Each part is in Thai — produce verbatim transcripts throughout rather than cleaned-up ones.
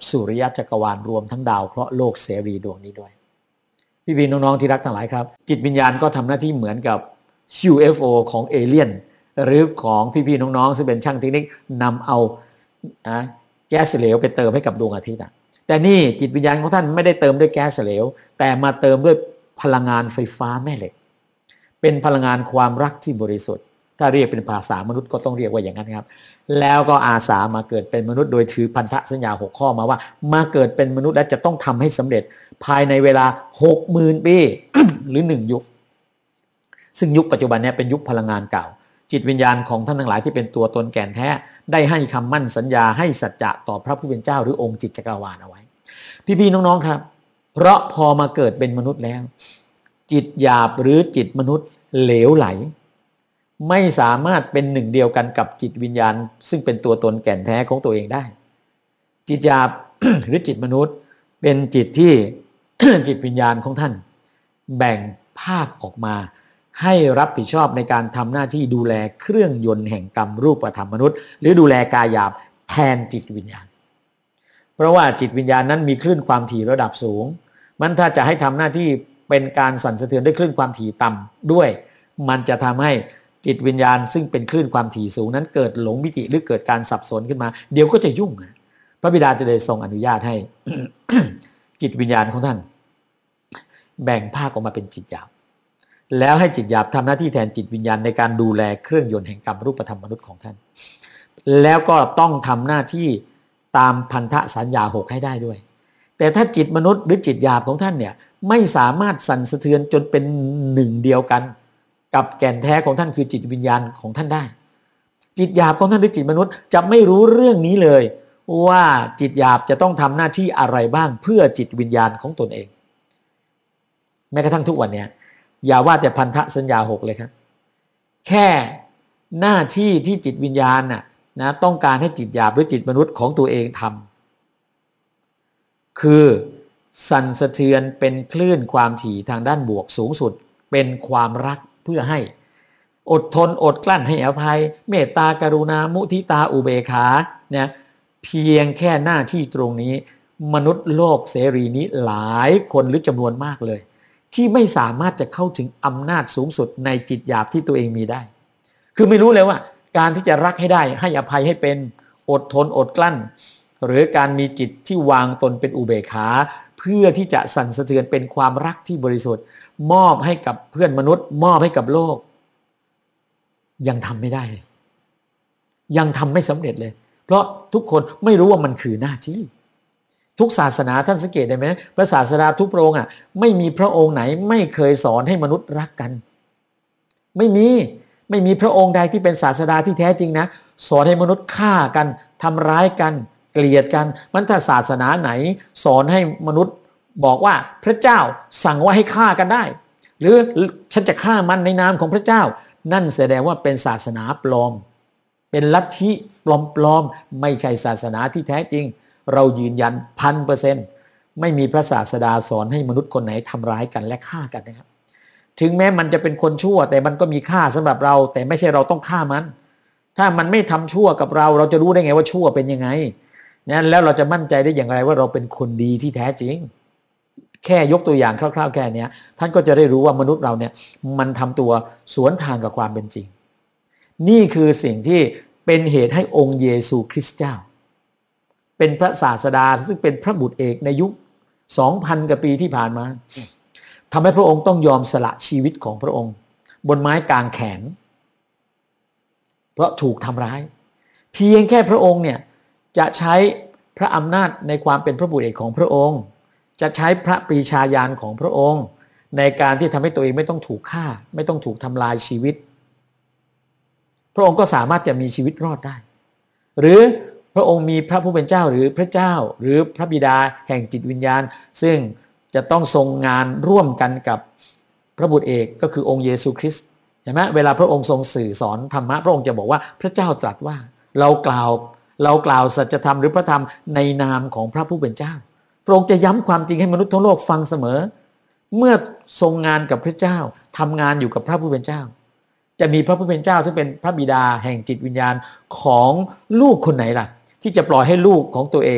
สุริยะจักรวาลรวมทั้งดาวเคราะห์โลกเสรีดวงนี้ด้วยพี่ๆน้องๆที่รักทั้งหลายครับจิตวิญญาณก็ทำหน้าที่เหมือนกับ ยู เอฟ โอ ของเอเลี่ยนหรือของพี่ๆน้องๆซึ่งเป็นช่างเทคนิคนำเอานะแก๊สเหลวไปเติมให้กับดวงอาทิตย์แต่นี่จิตวิญญาณของท่านไม่ได้เติมด้วยแก๊สเหลวแต่มาเติมด้วยพลังงานไฟฟ้าแม่เหล็กเป็นพลังงานความรักที่บริสุทธิ์ถ้าเรียกเป็นภาษามนุษย์ก็ต้องเรียกว่าอย่างนั้นครับแล้วก็อาสามาเกิดเป็นมนุษย์โดยถือพันธสัญญาหกข้อมาว่ามาเกิดเป็นมนุษย์และจะต้องทำให้สำเร็จภายในเวลา หกหมื่น ปี หรือหนึ่งยุคซึ่งยุคปัจจุบันนี้เป็นยุคพลังงานเก่าจิตวิญญาณของท่านทั้งหลายที่เป็นตัวตนแก่นแท้ได้ให้คำมั่นสัญญาให้สัจจะต่อพระผู้เป็นเจ้าหรือองค์จิตจักรวาลเอาไว้พี่ๆน้องๆครับเพราะพอมาเกิดเป็นมนุษย์แล้วจิตหยาบหรือจิตมนุษย์เหลวไหลไม่สามารถเป็นหนึ่งเดียวกันกับจิตวิญญาณซึ่งเป็นตัวตนแก่นแท้ของตัวเองได้จิตหยาบ หรือจิตมนุษย์เป็นจิตที่ จิตวิญญาณของท่านแบ่งภาคออกมาให้รับผิดชอบในการทำหน้าที่ดูแลเครื่องยนต์แห่งกรรมรูปธรรมมนุษย์หรือดูแลกายหยาบแทนจิตวิญญาณเพราะว่าจิตวิญญาณนั้นมีคลื่นความถี่ระดับสูงมันถ้าจะให้ทำหน้าที่เป็นการสั่นสะเทือนด้วยคลื่นความถี่ต่ำด้วยมันจะทำให้จิตวิญญาณซึ่งเป็นคลื่นความถี่สูงนั้นเกิดหลงมิติหรือเกิดการสับสนขึ้นมาเดี๋ยวก็จะยุ่งพระบิดาจะเลยทรงอนุญาตให้ จิตวิญญาณของท่านแบ่งภาคออกมาเป็นจิตหยาบแล้วให้จิตหยาบทำหน้าที่แทนจิตวิญญาณในการดูแลเครื่องยนต์แห่งกรรมรูปธรรมมนุษย์ของท่านแล้วก็ต้องทำหน้าที่ตามพันธสัญญาหกให้ได้ด้วยแต่ถ้าจิตมนุษย์หรือจิตหยาบของท่านเนี่ยไม่สามารถสั่นสะเทือนจนเป็นหนึ่งเดียวกันกับแก่นแท้ของท่านคือจิตวิญญาณของท่านได้จิตหยาบของท่านหรือจิตมนุษย์จะไม่รู้เรื่องนี้เลยว่าจิตหยาบจะต้องทำหน้าที่อะไรบ้างเพื่อจิตวิญญาณของตนเองแม้กระทั่งทุกวันนี้อย่าว่าแต่พันธสัญญาหกเลยครับแค่หน้าที่ที่จิตวิญญาณน่ะนะต้องการให้จิตหยาบหรือจิตมนุษย์ของตัวเองทำคือสั่นสะเทือนเป็นคลื่นความถี่ทางด้านบวกสูงสุดเป็นความรักเพื่อให้อดทนอดกลั้นให้อภัยเมตตากรุณามุทิตาอุเบกขาเนี่ยเพียงแค่หน้าที่ตรงนี้มนุษย์โลกเสรีนี้หลายคนหรือจำนวนมากเลยที่ไม่สามารถจะเข้าถึงอำนาจสูงสุดในจิตหยาบที่ตัวเองมีได้คือไม่รู้เลยว่าการที่จะรักให้ได้ให้อภัยให้เป็นอดทนอดกลั้นหรือการมีจิตที่วางตนเป็นอุเบกขาเพื่อที่จะสั่นสะเทือนเป็นความรักที่บริสุทธิ์มอบให้กับเพื่อนมนุษย์มอบให้กับโลกยังทำไม่ได้ยังทำไม่สำเร็จเลยเพราะทุกคนไม่รู้ว่ามันคือหน้าที่ทุกศาสนาท่านสังเกตได้ไหมพระศาสดาทุกพระองค์อ่ะไม่มีพระองค์ไหนไม่เคยสอนให้มนุษย์รักกันไม่มีไม่มีพระองค์ใดที่เป็นศาสดาที่แท้จริงนะสอนให้มนุษย์ฆ่ากันทำร้ายกันเกลียดกันมันถ้าศาสนาไหนสอนให้มนุษย์บอกว่าพระเจ้าสั่งว่าให้ฆ่ากันได้หรือฉันจะฆ่ามันในนามของพระเจ้านั่นแสดงว่าเป็นศาสนาปลอมเป็นลัทธิปลอมๆไม่ใช่ศาสนาที่แท้จริงเรายืนยันพันเปอร์เซ็นต์ไม่มีพระศาสดาสอนให้มนุษย์คนไหนทำร้ายกันและฆ่ากันนะครับถึงแม้มันจะเป็นคนชั่วแต่มันก็มีค่าสำหรับเราแต่ไม่ใช่เราต้องฆ่ามันถ้ามันไม่ทำชั่วกับเราเราจะรู้ได้ไงว่าชั่วเป็นยังไงนะแล้วเราจะมั่นใจได้อย่างไรว่าเราเป็นคนดีที่แท้จริงแค่ยกตัวอย่างคร่าวๆแค่นี้ท่านก็จะได้รู้ว่ามนุษย์เราเนี่ยมันทำตัวสวนทางกับความเป็นจริงนี่คือสิ่งที่เป็นเหตุให้องค์เยซูคริสต์เจ้าเป็นพระศาสดาซึ่งเป็นพระบุตรเอกในยุค สองพัน กว่าปีที่ผ่านมาทำให้พระองค์ต้องยอมสละชีวิตของพระองค์บนไม้กางแขนเพราะถูกทำร้ายเพียงแค่พระองค์เนี่ยจะใช้พระอำนาจในความเป็นพระบุตรเอกของพระองค์จะใช้พระปรีชาญาณของพระองค์ในการที่ทำให้ตัวเองไม่ต้องถูกฆ่าไม่ต้องถูกทำลายชีวิตพระองค์ก็สามารถจะมีชีวิตรอดได้หรือพระองค์มีพระผู้เป็นเจ้าหรือพระเจ้าหรือพระบิดาแห่งจิตวิญญาณซึ่งจะต้องทรงงานร่วมกันกับพระบุตรเอกก็คือองค์เยซูคริสต์เห็นไหมเวลาพระองค์ทรงสื่อสอนธรรมะพระองค์จะบอกว่าพระเจ้าตรัสว่าเรากล่าวเรากล่าวสัจธรรมหรือพระธรรมในนามของพระผู้เป็นเจ้าพระองค์จะย้ำความจริงให้มนุษย์ทั้งโลกฟังเสมอเมื่อทรงงานกับพระเจ้าทำงานอยู่กับพระผู้เป็นเจ้าจะมีพระผู้เป็นเจ้าซึ่งเป็นพระบิดาแห่งจิตวิญญาณของลูกคนไหนล่ะที่จะปล่อยให้ลูกของตัวเองที่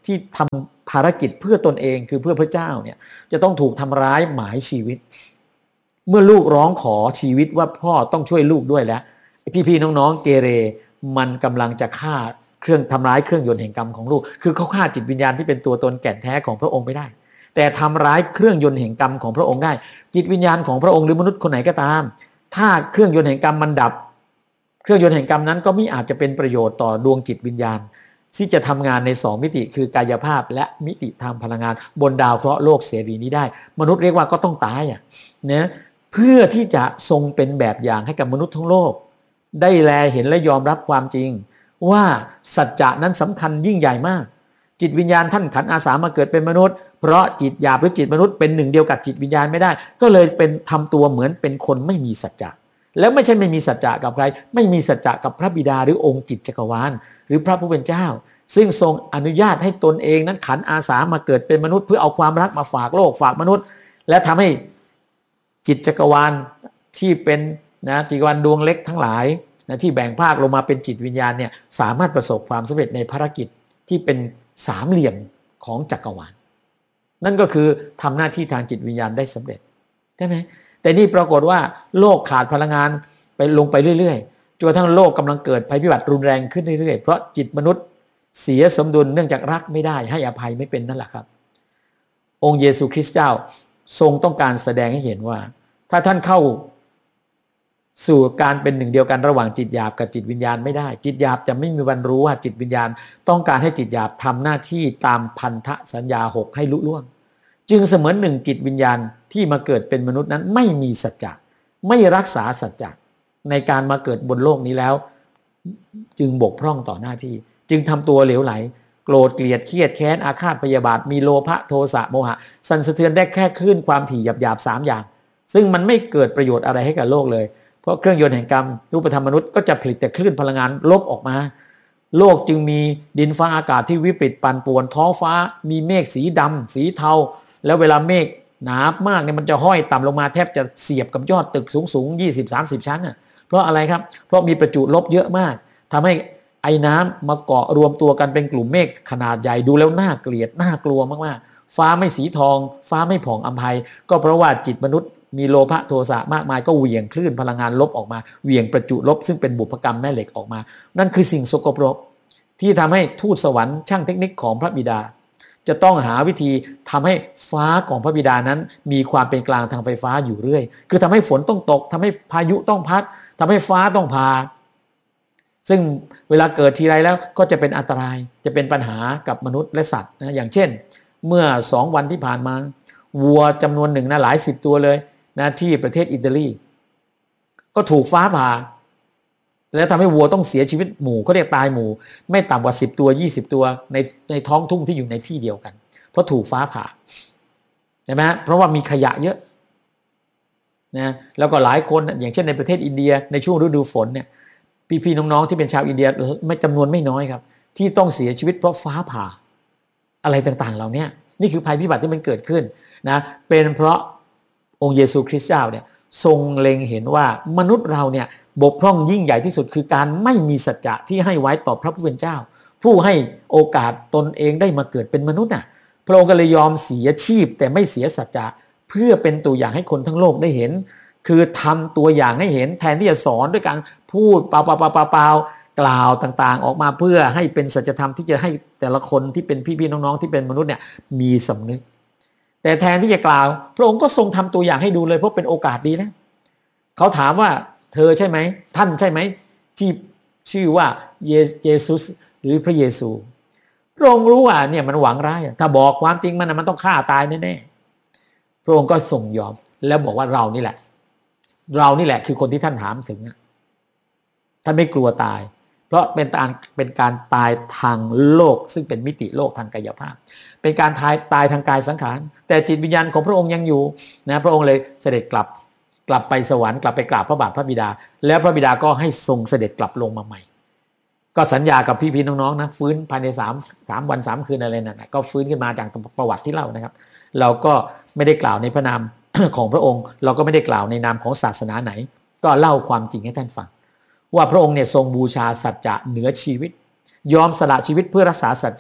ที่ทำภารกิจเพื่อตนเองคือเพื่อพระเจ้าเนี่ยจะต้องถูกทำร้ายหมายชีวิตเมื่อลูกร้องขอชีวิตว่าพ่อต้องช่วยลูกด้วยแล้วพี่ๆน้องๆเกเรมันกำลังจะฆ่าเครื่องทำร้ายเครื่องยนต์แห่งกรรมของลูกคือเขาฆ่าจิตวิญญาณที่เป็นตัวตนแก่นแท้ของพระองค์ไม่ได้แต่ทำร้ายเครื่องยนต์แห่งกรรมของพระองค์ได้จิตวิญญาณของพระองค์หรือมนุษย์คนไหนก็ตามถ้าเครื่องยนต์แห่งกรรมมันดับเครื่องยนต์แห่งกรรมนั้นก็ไม่อาจจะเป็นประโยชน์ต่อดวงจิตวิญญาณที่จะทำงานในสองมิติคือกายภาพและมิติทางพลังงานบนดาวเคราะห์โลกเสรีนี้ได้มนุษย์เรียกว่าก็ต้องตายอ่ะนะเพื่อที่จะทรงเป็นแบบอย่างให้กับมนุษย์ทั้งโลกได้แลเห็นและยอมรับความจริงว่าสัจจะนั้นสำคัญยิ่งใหญ่มากจิตวิญญาณท่านขันอาสามาเกิดเป็นมนุษย์เพราะจิตหยาบหรือจิตมนุษย์เป็นหนึ่งเดียวกับจิตวิญญาณไม่ได้ก็เลยเป็นทำตัวเหมือนเป็นคนไม่มีสัจจะแล้วไม่ใช่ไม่มีสัจจะกับใครไม่มีสัจจะกับพระบิดาหรือองค์จิตจักรวาลหรือพระผู้เป็นเจ้าซึ่งทรงอนุญาตให้ตนเองนั้นขันอาสามาเกิดเป็นมนุษย์เพื่อเอาความรักมาฝากโลกฝากมนุษย์และทำให้จิตจักรวาลที่เป็นนะจักรวาลดวงเล็กทั้งหลายนะที่แบ่งภาคลงมาเป็นจิตวิญญาณเนี่ยสามารถประสบความสำเร็จในภารกิจที่เป็นสามเหลี่ยมของจักรวาลนั่นก็คือทำหน้าที่ทางจิตวิญญาณได้สำเร็จใช่ไหมแต่นี่ปรากฏว่าโลกขาดพลังงานไปลงไปเรื่อยๆจนกระทั่งโลกกำลังเกิดภัยพิบัติรุนแรงขึ้นเรื่อยๆเพราะจิตมนุษย์เสียสมดุลเนื่องจากรักไม่ได้ให้อภัยไม่เป็นนั่นแหละครับองค์เยซูคริสต์เจ้าทรงต้องการแสดงให้เห็นว่าถ้าท่านเข้าสู่การเป็นหนึ่งเดียวกันระหว่างจิตหยาบกับจิตวิญญาณไม่ได้จิตหยาบจะไม่มีวันรู้ว่าจิตวิญญาณต้องการให้จิตหยาบทำหน้าที่ตามพันธสัญญาหกให้ลุล่วงจึงเสมือนหนึ่งจิตวิญญาณที่มาเกิดเป็นมนุษย์นั้นไม่มีสัจจะไม่รักษาสัจจะในการมาเกิดบนโลกนี้แล้วจึงบกพร่องต่อหน้าที่จึงทำตัวเหลวไหลโกรธเกลียดเครียดแค้นอาฆาตพยาบาทมีโลภะโทสะโมหะสั่นสะเทือนได้แค่คลื่นความถี่หยาบๆสามอย่างซึ่งมันไม่เกิดประโยชน์อะไรให้กับโลกเลยเพราะเครื่องยนต์แห่งกรรมรูปธรรมมนุษย์ก็จะผลิตแต่คลื่นพลังงานลบออกมาโลกจึงมีดินฟ้าอากาศที่วิปริตปั่นป่วนท้องฟ้ามีเมฆสีดำสีเทาแล้วเวลาเมฆหนามากเนี่ยมันจะห้อยต่ำลงมาแทบจะเสียบกับยอดตึกสูงๆ ยี่สิบ สามสิบ ชั้นน่ะเพราะอะไรครับเพราะมีประจุลบเยอะมากทำให้ไอ้น้ำมาเกาะรวมตัวกันเป็นกลุ่มเมฆขนาดใหญ่ดูแล้วน่าเกลียดน่ากลัวมากๆฟ้าไม่สีทองฟ้าไม่ผ่องอำไพก็เพราะว่าจิตมนุษย์มีโลภะโทสะมากมายก็เหวี่ยงคลื่นพลังงานลบออกมาเหวี่ยงประจุลบซึ่งเป็นบุพกรรมแม่เหล็กออกมานั่นคือสิ่งสกปรกที่ทำให้ทูตสวรรค์ช่างเทคนิคของพระบิดาจะต้องหาวิธีทำให้ฟ้าของพระบิดานั้นมีความเป็นกลางทางไฟฟ้าอยู่เรื่อยคือทำให้ฝนต้องตกทำให้พายุต้องพัดทำให้ฟ้าต้องพาซึ่งเวลาเกิดทีไรแล้วก็จะเป็นอันตรายจะเป็นปัญหากับมนุษย์และสัตว์นะอย่างเช่นเมื่อสองวันที่ผ่านมาวัวจำนวนหนึ่งนะหลายสิบตัวเลยนะที่ประเทศอิตาลีก็ถูกฟ้าผ่าแล้วทำให้วัวต้องเสียชีวิตหมู่เขาเรียกตายหมู่ไม่ต่ำกว่าสิบตัวยี่สิบตัวในในท้องทุ่งที่อยู่ในที่เดียวกันเพราะถูกฟ้าผ่าใช่ไหมเพราะว่ามีขยะเยอะนะแล้วก็หลายคนอย่างเช่นในประเทศอินเดียในช่วงฤดูฝนเนี่ยพี่ๆน้องๆที่เป็นชาวอินเดียไม่จำนวนไม่น้อยครับที่ต้องเสียชีวิตเพราะฟ้าผ่าอะไรต่างๆเหล่านี้นี่คือภัยพิบัติที่มันเกิดขึ้นนะเป็นเพราะองค์เยซูคริสต์เจ้าเนี่ยทรงเล็งเห็นว่ามนุษย์เราเนี่ยบกพร่องยิ่งใหญ่ที่สุดคือการไม่มีสัจจะที่ให้ไว้ต่อพระผู้เป็นเจ้าผู้ให้โอกาสตนเองได้มาเกิดเป็นมนุษย์น่ะพระองค์ก็เลยยอมเสียชีพแต่ไม่เสียสัจจะเพื่อเป็นตัวอย่างให้คนทั้งโลกได้เห็นคือทำตัวอย่างให้เห็นแทนที่จะสอนด้วยการพูดเปล่าๆๆๆกล่าวต่างๆออกมาเพื่อให้เป็นสัจธรรมที่จะให้แต่ละคนที่เป็นพี่ๆน้องๆที่เป็นมนุษย์เนี่ยมีสำนึกแต่แทนที่จะกล่าวพระองค์ก็ทรงทำตัวอย่างให้ดูเลยเพราะเป็นโอกาสดีนะเขาถามว่าเธอใช่ไหมท่านใช่ไหมที่ชื่อว่าเยซูสหรือพระเยซูพระองค์รู้ว่าเนี่ยมันหวังร้ายถ้าบอกความจริงมันมันต้องฆ่าตายแน่ๆพระองค์ก็ทรงยอมแล้วบอกว่าเรานี่แหละเรานี่แหละคือคนที่ท่านถามถึงท่านไม่กลัวตายเพราะเป็นการเป็นการตายทางโลกซึ่งเป็นมิติโลกทางกายภาพเป็นการตายตายทางกายสังขารแต่จิตวิญญาณของพระองค์ยังอยู่นะพระองค์เลยเสด็จกลับกลับไปสวรรค์กลับไปกราบพระบาทพระบิดาแล้วพระบิดาก็ให้ทรงเสด็จกลับลงมาใหม่ก็สัญญากับพี่ๆน้องๆนะฟื้นภายใน3 3วันสามคืนอะไรนั่นนะก็ฟื้นขึ้นมาจากประวัติที่เล่านะครับเราก็ไม่ได้กล่าวในพระนาม ของพระองค์เราก็ไม่ได้กล่าวในนามของศาสนาไหนก็เล่าความจริงให้ท่านฟังว่าพระองค์เนี่ยทรงบูชาสัจจะเหนือชีวิตยอมสละชีวิตเพื่อรักษาสัจจะ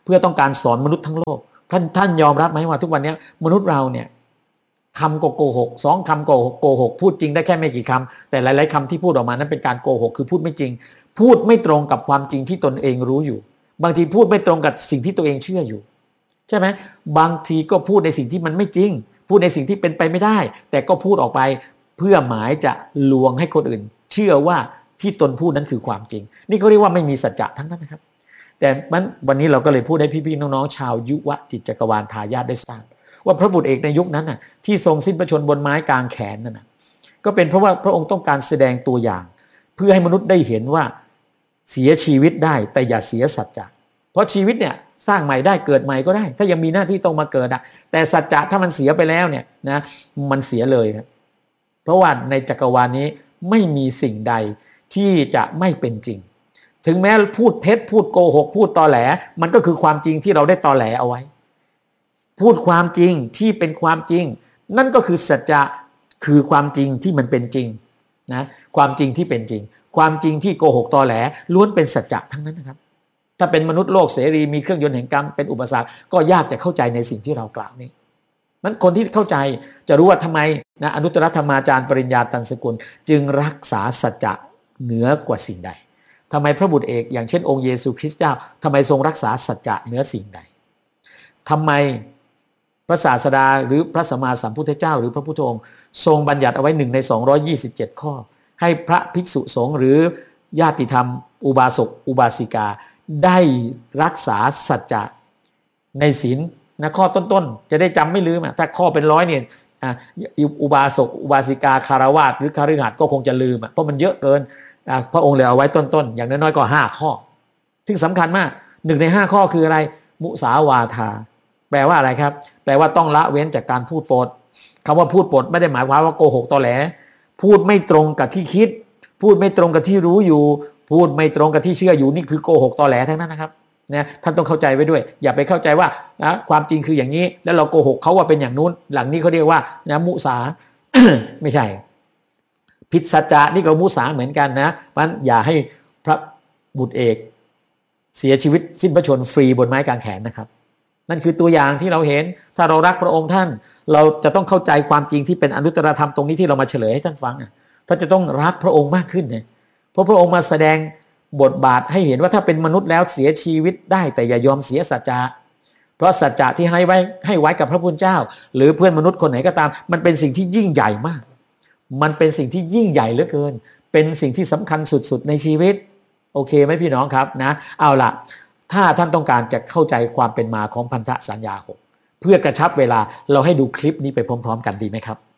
เพื่อต้องการสอนมนุษย์ทั้งโลกท่านท่านยอมรับไหมว่าทุกวันนี้มนุษย์เราเนี่ยคำก็โกหกสองคำโกหกโกหกพูดจริงได้แค่ไม่กี่คำแต่หลายๆคำที่พูดออกมานั้นเป็นการโกหกคือพูดไม่จริงพูดไม่ตรงกับความจริงที่ตนเองรู้อยู่บางทีพูดไม่ตรงกับสิ่งที่ตัวเองเชื่ออยู่ใช่ไหมบางทีก็พูดในสิ่งที่มันไม่จริงพูดในสิ่งที่เป็นไปไม่ได้แต่ก็พูดออกไปเพื่อหมายจะลวงให้คนอื่นเชื่อว่าที่ตนพูดนั้นคือความจริงนี่เขาเรียกว่าไม่มีสัจจะทั้งนั้นนะครับแต่มันวันนี้เราก็เลยพูดให้พี่ๆน้องๆชาวยุวจิตจักรวาลทายาทได้ทราบว่าพระบุตรเอกในยุคนั้นน่ะที่ทรงสิ้นพระชนม์บนไม้กางแขนนั่นน่ะก็เป็นเพราะว่าพระองค์ต้องการแสดงตัวอย่างเพื่อให้มนุษย์ได้เห็นว่าเสียชีวิตได้แต่อย่าเสียสัจจะเพราะชีวิตเนี่ยสร้างใหม่ได้เกิดใหม่ก็ได้ถ้ายังมีหน้าที่ต้องมาเกิดอ่ะแต่สัจจะถ้ามันเสียไปแล้วเนี่ยนะมันเสียเลยครับเพราะว่าในจักรวาลนี้ไม่มีสิ่งใดที่จะไม่เป็นจริงถึงแม้พูดเท็จพูดโกหกพูดตอแหลมันก็คือความจริงที่เราได้ตอแหลเอาไว้พูดความจริงที่เป็นความจริงนั่นก็คือสัจจะคือความจริงที่มันเป็นจริงนะความจริงที่เป็นจริงความจริงที่โกหกตอแหลล้วนเป็นสัจจะทั้งนั้นนะครับถ้าเป็นมนุษย์โลกเสรีมีเครื่องยนต์แห่งกรรมเป็นอุปสรรคก็ยากจะเข้าใจในสิ่งที่เรากล่าวนี้นั้นคนที่เข้าใจจะรู้ว่าทำไมนะอนุตตรธรรมาจารย์ปริญญาตันสกุลจึงรักษาสัจจะเหนือกว่าสิ่งใดทำไมพระบุตรเอกอย่างเช่นองค์เยซูคริสต์เจ้าทำไมทรงรักษาสัจจะเหนือสิ่งใดทำไมพระศาสดาหรือพระสัมมาสัมพุทธเจ้าหรือพระพุทธองค์ทรงบัญญัติเอาไว้หนึ่งในสองร้อยยี่สิบเจ็ดข้อให้พระภิกษุสงฆ์หรือญาติธรรมอุบาสกอุบาสิกาได้รักษาสัจจะในศีลนะข้อต้นๆจะได้จำไม่ลืมอ่ะถ้าข้อเป็นร้อยเนี่ยอุบาสกอุบาสิกาคารวาสหรือคฤหัสถ์ก็คงจะลืมอ่ะเพราะมันเยอะเกินพระองค์เลยเอาไว้ต้นๆอย่างน้อยๆก็ห้าข้อซึ่งสำคัญมากหนึ่งในห้าข้อคืออะไรมุสาวาทาแปลว่าอะไรครับแปลว่าต้องละเว้นจากการพูดปดคำว่าพูดปดไม่ได้หมายความว่าโกหกตอแหลพูดไม่ตรงกับที่คิดพูดไม่ตรงกับที่รู้อยู่พูดไม่ตรงกับที่เชื่ออยู่นี่คือโกหกตอแหลทั้งนั้นนะครับนะท่านต้องเข้าใจไว้ด้วยอย่าไปเข้าใจว่านะความจริงคืออย่างนี้แล้วเราโกหกเขาว่าเป็นอย่างนู้นหลังนี้เขาเรียกว่านะมุสา ไม่ใช่ผิดสัจจะนี่ก็มุสาเหมือนกันนะมันอย่าให้พระบุตรเอกเสียชีวิตสิ้นพระชนม์ฟรีบนไม้กางแขนนะครับนั่นคือตัวอย่างที่เราเห็นถ้าเรารักพระองค์ท่านเราจะต้องเข้าใจความจริงที่เป็นอนุตตรธรรมตรงนี้ที่เรามาเฉลยให้ท่านฟังอ่ะท่านจะต้องรักพระองค์มากขึ้นเนี่ยเพราะพระองค์มาแสดงบทบาทให้เห็นว่าถ้าเป็นมนุษย์แล้วเสียชีวิตได้แต่อย่ายอมเสียสัจจะเพราะสัจจะที่ให้ไว้ให้ไว้กับพระพุทธเจ้าหรือเพื่อนมนุษย์คนไหนก็ตามมันเป็นสิ่งที่ยิ่งใหญ่มากมันเป็นสิ่งที่ยิ่งใหญ่เหลือเกินเป็นสิ่งที่สำคัญสุดๆในชีวิตโอเคไหมพี่น้องครับนะเอาล่ะถ้าท่านต้องการจะเข้าใจความเป็นมาของพันธสัญญาหกเพื่อกระชับเวลาเราให้ดูคลิปนี้ไปพร้อมๆกันดีไหมครับ